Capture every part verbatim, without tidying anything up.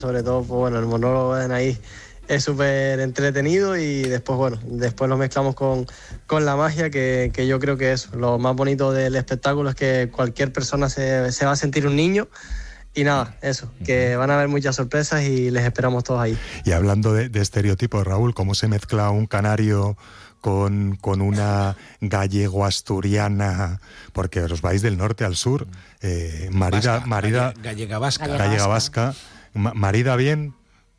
sobre todo, pues bueno, el monólogo de Anaís es súper entretenido y después, bueno, después lo mezclamos con, con la magia, que, que yo creo que es lo más bonito del espectáculo, es que cualquier persona se, se va a sentir un niño. Y nada, eso, que van a haber muchas sorpresas y les esperamos todos ahí. Y hablando de, de estereotipos, Raúl, ¿cómo se mezcla un canario con, con una gallego-asturiana? Porque os vais del norte al sur. Eh, marida, vasca, marida, gallega vasca. Gallega vasca. Ma, ¿Marida bien?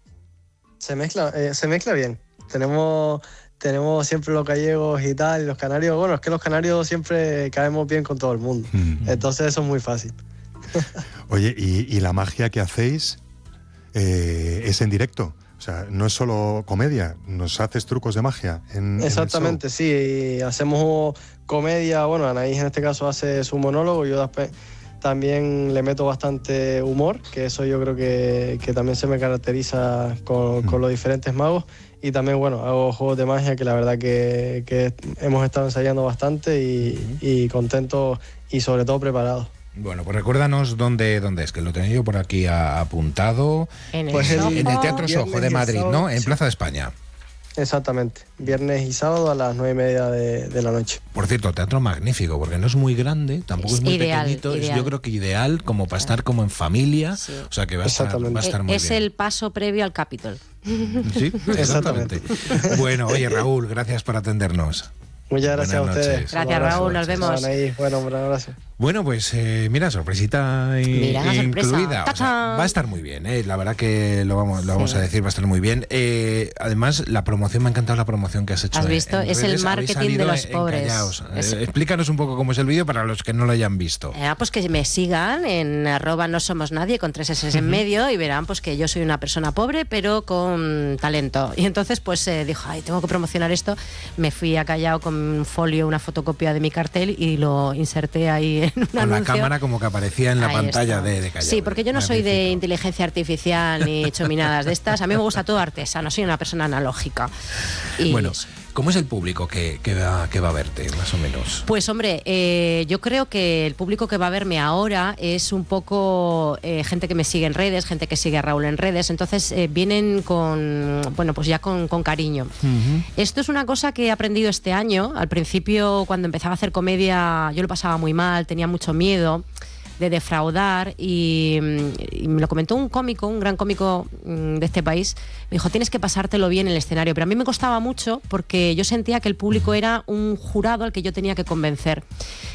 Se mezcla, eh, se mezcla bien. Tenemos... Tenemos siempre los gallegos y tal, y los canarios. Bueno, es que los canarios siempre caemos bien con todo el mundo. Mm. Entonces eso es muy fácil. Oye, ¿y, y la magia que hacéis eh, es en directo? O sea, no es solo comedia, ¿nos haces trucos de magia en, Exactamente, en el show? Sí, hacemos comedia. Bueno, Anaís en este caso hace su monólogo, yo después también le meto bastante humor, que eso yo creo que, que también se me caracteriza con, mm. con los diferentes magos. Y también, bueno, hago juegos de magia que la verdad que, que hemos estado ensayando bastante y, uh-huh. y contentos y sobre todo preparados. Bueno, pues recuérdanos dónde, dónde es, que lo tenía yo por aquí apuntado. En el, pues el, en el Teatro Soho de Madrid, ¿no? En Plaza de España. Exactamente, viernes y sábado a las nueve y media de, de la noche. Por cierto, teatro magnífico, porque no es muy grande, tampoco es, es muy ideal, pequeñito, ideal. Es, yo creo que ideal como para estar como en familia, sí. O sea que va a estar, va a estar muy es bien. Es el paso previo al Capitol. Sí, exactamente. Bueno, oye Raúl, gracias por atendernos. Muchas gracias Buenas a ustedes. Noches. Gracias Raúl, nos vemos. Bueno, un abrazo. Bueno, pues eh, mira, sorpresita y, mira, incluida. Sorpresa. O sea, va a estar muy bien, ¿eh? La verdad que lo vamos, lo vamos sí. a decir, va a estar muy bien. Eh, además, la promoción, me ha encantado la promoción que has hecho. ¿Has visto? En, en es redes, el marketing de los pobres. Es... Eh, explícanos un poco cómo es el vídeo para los que no lo hayan visto. Eh, pues que me sigan en arroba no somos nadie con tres S en medio y verán pues que yo soy una persona pobre pero con talento. Y entonces pues eh, dijo, ay, tengo que promocionar esto. Me fui a Callao con un folio, una fotocopia de mi cartel y lo inserté ahí en un con anuncio. La cámara como que aparecía en la Ahí pantalla de, de Callao. Sí, porque yo no Magnífico. soy de inteligencia artificial ni chominadas de estas. A mí me gusta todo artesano, soy una persona analógica. Y bueno, eso. ¿Cómo es el público que, que, va, que va a verte, más o menos? Pues hombre, eh, yo creo que el público que va a verme ahora es un poco eh, gente que me sigue en redes, gente que sigue a Raúl en redes, entonces eh, vienen con, bueno, pues ya con, con cariño. Uh-huh. Esto es una cosa que he aprendido este año. Al principio, cuando empezaba a hacer comedia, yo lo pasaba muy mal, tenía mucho miedo de defraudar y, y me lo comentó un cómico, un gran cómico de este país. Me dijo, tienes que pasártelo bien en el escenario, pero a mí me costaba mucho porque yo sentía que el público era un jurado al que yo tenía que convencer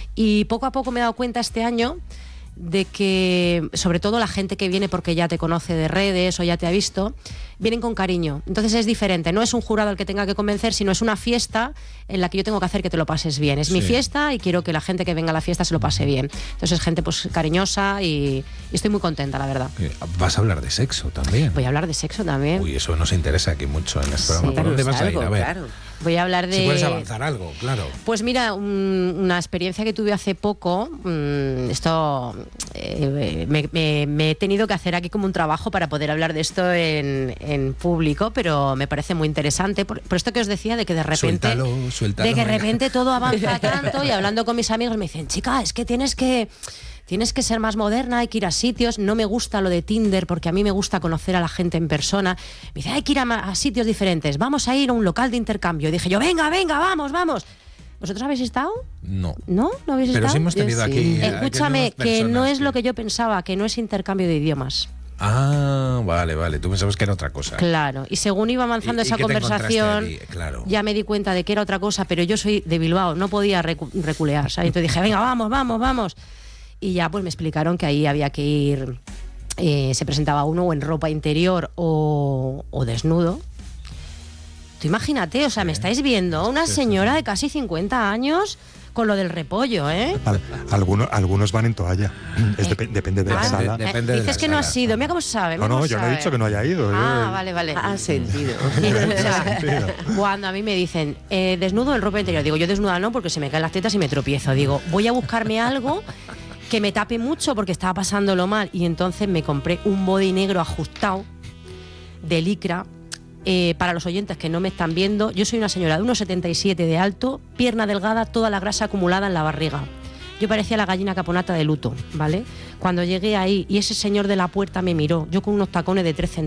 y poco a poco me he dado cuenta este año de que sobre todo la gente que viene porque ya te conoce de redes o ya te ha visto, vienen con cariño. Entonces es diferente, no es un jurado al que tenga que convencer, sino es una fiesta en la que yo tengo que hacer que te lo pases bien. Es sí. mi fiesta y quiero que la gente que venga a la fiesta se lo pase bien. Entonces es gente pues cariñosa y, y estoy muy contenta, la verdad. ¿Vas a hablar de sexo también? Voy a hablar de sexo también. Uy, eso nos interesa aquí mucho en este programa. Sí, ¿Por dónde vas algo, a ir? A ver. Claro. Voy a hablar de... Si puedes avanzar algo, claro. Pues mira, un, una experiencia que tuve hace poco, mmm, esto eh, me, me, me he tenido que hacer aquí como un trabajo para poder hablar de esto en, en público, pero me parece muy interesante. Por, por esto que os decía de que de repente... Suéltalo, suéltalo, de que de venga. repente todo avanza tanto y hablando con mis amigos me dicen, chica, es que tienes que... Tienes que ser más moderna, hay que ir a sitios. No me gusta lo de Tinder porque a mí me gusta conocer a la gente en persona. Me dice, hay que ir a, a sitios diferentes. Vamos a ir a un local de intercambio. Y dije yo, venga, venga, vamos, vamos. ¿Vosotros habéis estado? No. ¿No? ¿No habéis Pero estado? sí hemos tenido sí. aquí... Escúchame, que no es lo que yo pensaba, que no es intercambio de idiomas. Ah, vale, vale. Tú pensabas que era otra cosa. Claro. Y según iba avanzando ¿Y, esa y conversación, claro. ya me di cuenta de que era otra cosa, pero yo soy de Bilbao, no podía recu- reculear, ¿sabes? Entonces dije, venga, vamos, vamos, vamos. Y ya pues me explicaron que ahí había que ir, eh, se presentaba uno o en ropa interior o, o desnudo. Tú imagínate, o sea, me estáis viendo una señora de casi cincuenta años con lo del repollo, ¿eh? Al, algunos, algunos van en toalla. Es dep- depende de la ah, sala. De, depende de Dices la que no sala. has ido, mira cómo se sabe. No, no, yo sabe. no he dicho que no haya ido. Ah, eh. vale, vale. Ha sentido. O sea, cuando a mí me dicen eh, desnudo en ropa interior, digo yo desnuda no porque se me caen las tetas y me tropiezo. Digo, voy a buscarme algo que me tape mucho porque estaba pasándolo mal. Y entonces me compré un body negro ajustado de licra. Eh, para los oyentes que no me están viendo, yo soy una señora de uno setenta y siete de alto, pierna delgada, toda la grasa acumulada en la barriga. Yo parecía la gallina caponata de luto, ¿vale? Cuando llegué ahí y ese señor de la puerta me miró, yo con unos tacones de tres centímetros,